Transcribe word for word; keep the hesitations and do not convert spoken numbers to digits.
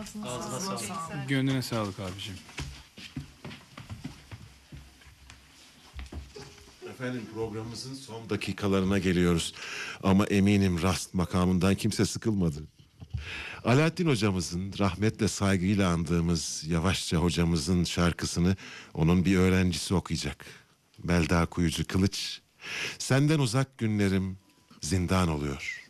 Ağzına, Ağzına sağlık. sağlık. Gönlüne sağlık abicim. Efendim, programımızın son dakikalarına geliyoruz. Ama eminim Rast makamından kimse sıkılmadı. Alaaddin hocamızın rahmetle saygıyla andığımız Yavaşça hocamızın şarkısını onun bir öğrencisi okuyacak. Melda Kuyucu Kılıç, senden uzak günlerim zindan oluyor.